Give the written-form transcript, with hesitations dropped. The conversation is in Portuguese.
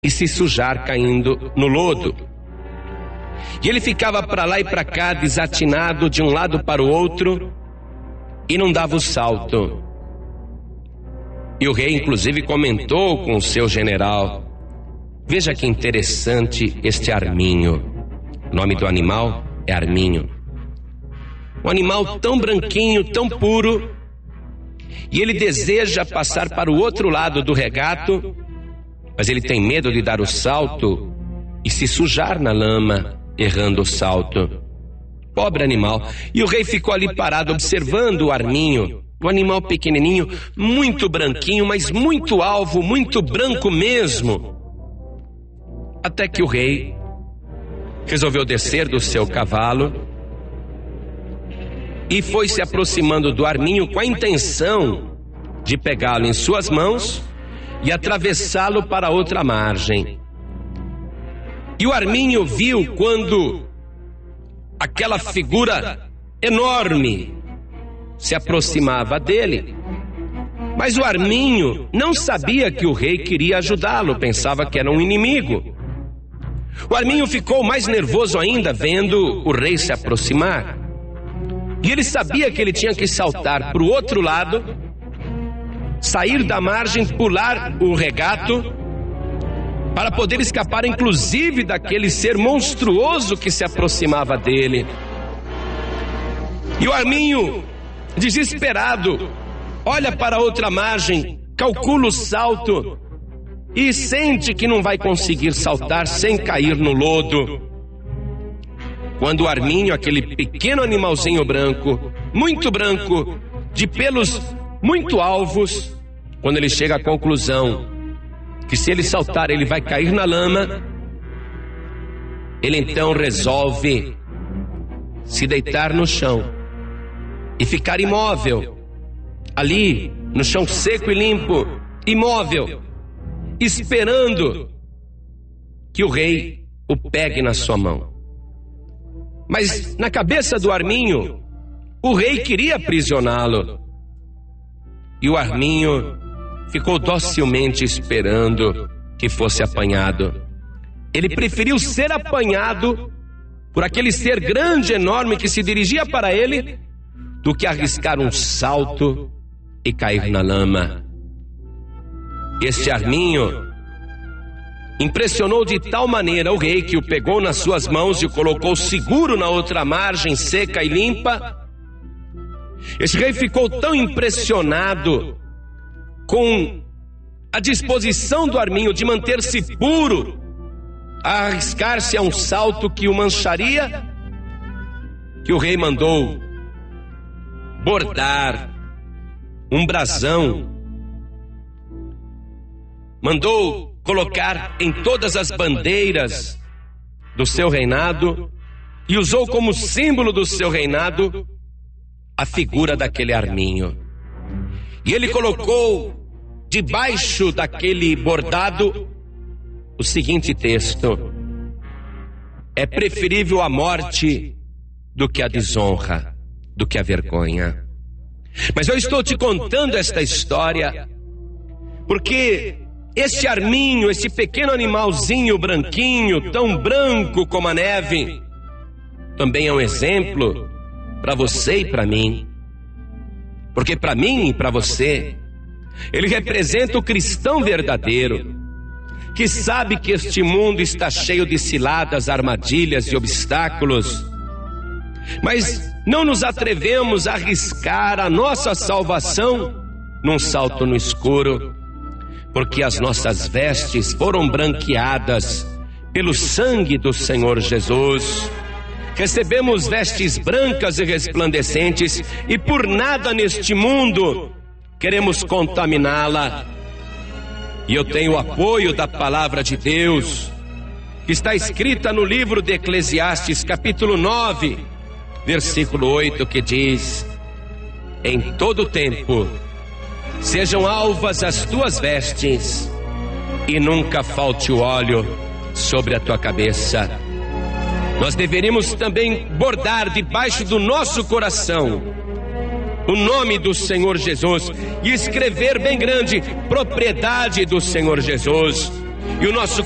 e se sujar caindo no lodo. E ele ficava para lá e para cá, desatinado de um lado para o outro, e não dava o salto. E o rei inclusive comentou com o seu general: veja que interessante este arminho. O nome do animal é arminho. Um animal tão branquinho, tão puro, e ele deseja passar para o outro lado do regato, mas ele tem medo de dar o salto e se sujar na lama, errando o salto. Pobre animal. E o rei ficou ali parado observando o arminho, um animal pequenininho, muito branquinho, mas muito alvo, muito branco mesmo. Até que o rei resolveu descer do seu cavalo e foi se aproximando do arminho com a intenção de pegá-lo em suas mãos e atravessá-lo para outra margem. E o arminho viu quando aquela figura enorme se aproximava dele, mas o arminho não sabia que o rei queria ajudá-lo, pensava que era um inimigo. O arminho ficou mais nervoso ainda vendo o rei se aproximar. E ele sabia que ele tinha que saltar para o outro lado, sair da margem, pular o regato, para poder escapar inclusive daquele ser monstruoso que se aproximava dele. E o arminho, desesperado, olha para a outra margem, calcula o salto e sente que não vai conseguir saltar sem cair no lodo. Quando o arminho, aquele pequeno animalzinho branco, de pelos muito alvos, quando ele chega à conclusão que se ele saltar ele vai cair na lama, ele então resolve se deitar no chão e ficar imóvel, ali no chão seco e limpo, imóvel, esperando que o rei o pegue na sua mão. Mas na cabeça do arminho, o rei queria aprisioná-lo. E o arminho ficou docilmente esperando que fosse apanhado. Ele preferiu ser apanhado por aquele ser grande, enorme, que se dirigia para ele, do que arriscar um salto e cair na lama. Este arminho impressionou de tal maneira o rei que o pegou nas suas mãos e o colocou seguro na outra margem seca e limpa. Esse rei ficou tão impressionado com a disposição do arminho de manter-se puro, a arriscar-se a um salto que o mancharia, que o rei mandou bordar um brasão, mandou colocar em todas as bandeiras do seu reinado e usou como símbolo do seu reinado a figura daquele arminho. E ele colocou debaixo daquele bordado o seguinte texto: é preferível a morte do que a desonra, do que a vergonha. Mas eu estou te contando esta história porque este arminho, esse pequeno animalzinho branquinho, tão branco como a neve, também é um exemplo para você e para mim. Porque para mim e para você, ele representa o cristão verdadeiro, que sabe que este mundo está cheio de ciladas, armadilhas e obstáculos, mas não nos atrevemos a arriscar a nossa salvação num salto no escuro, porque as nossas vestes foram branqueadas pelo sangue do Senhor Jesus. Recebemos vestes brancas e resplandecentes e por nada neste mundo queremos contaminá-la. E eu tenho o apoio da palavra de Deus, que está escrita no livro de Eclesiastes, capítulo 9, versículo 8, que diz: em todo tempo sejam alvas as tuas vestes e nunca falte o óleo sobre a tua cabeça. Nós deveríamos também bordar debaixo do nosso coração o nome do Senhor Jesus e escrever bem grande: propriedade do Senhor Jesus. E o nosso